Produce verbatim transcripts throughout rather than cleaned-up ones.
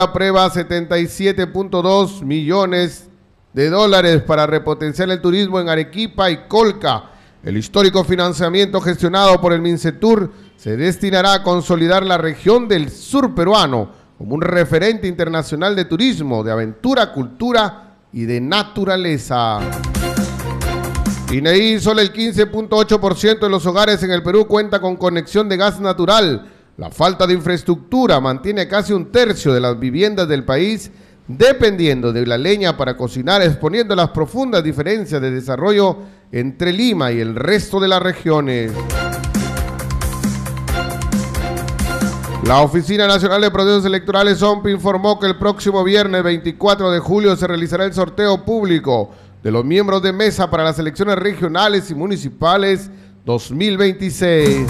aprueba setenta y siete punto dos millones de dólares para repotenciar el turismo en Arequipa y Colca. El histórico financiamiento gestionado por el Mincetur se destinará a consolidar la región del sur peruano como un referente internacional de turismo, de aventura, cultura y de naturaleza. INEI, solo el quince punto ocho por ciento de los hogares en el Perú cuenta con conexión de gas natural. La falta de infraestructura mantiene casi un tercio de las viviendas del país dependiendo de la leña para cocinar, exponiendo las profundas diferencias de desarrollo entre Lima y el resto de las regiones. La Oficina Nacional de Procesos Electorales, O M P, informó que el próximo viernes veinticuatro de julio se realizará el sorteo público de los miembros de mesa para las elecciones regionales y municipales dos mil veintiséis.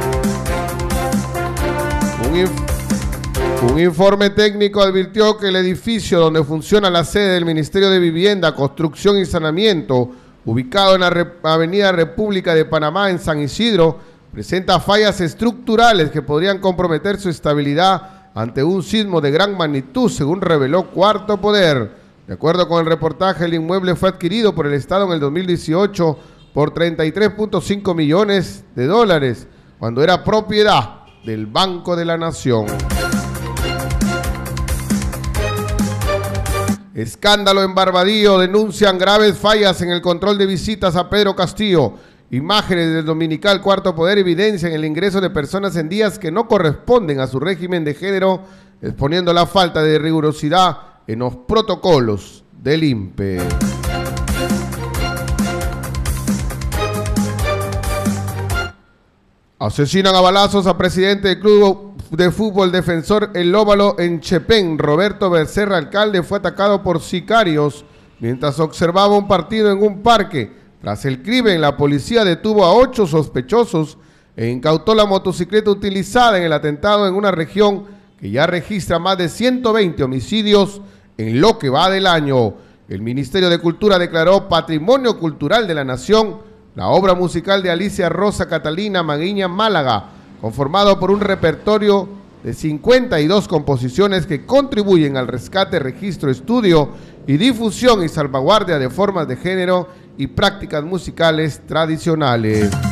Un, inf un informe técnico advirtió que el edificio donde funciona la sede del Ministerio de Vivienda, Construcción y Saneamiento, ubicado en la Re Avenida República de Panamá en San Isidro, presenta fallas estructurales que podrían comprometer su estabilidad ante un sismo de gran magnitud, según reveló Cuarto Poder. De acuerdo con el reportaje, el inmueble fue adquirido por el Estado en el dos mil dieciocho por treinta y tres punto cinco millones de dólares, cuando era propiedad del Banco de la Nación. Escándalo en Barbadillo, denuncian graves fallas en el control de visitas a Pedro Castillo. Imágenes del dominical Cuarto Poder evidencian el ingreso de personas en días que no corresponden a su régimen de género, exponiendo la falta de rigurosidad en los protocolos del I N P E. Asesinan a balazos a presidente del Club de Fútbol Defensor El Óvalo en Chepén. Roberto Becerra, alcalde, fue atacado por sicarios mientras observaba un partido en un parque. Tras el crimen, la policía detuvo a ocho sospechosos e incautó la motocicleta utilizada en el atentado en una región que ya registra más de ciento veinte homicidios en lo que va del año. El Ministerio de Cultura declaró Patrimonio Cultural de la Nación la obra musical de Alicia Rosa Catalina Maguiña Málaga, conformado por un repertorio de cincuenta y dos composiciones que contribuyen al rescate, registro, estudio y difusión y salvaguardia de formas de género y prácticas musicales tradicionales.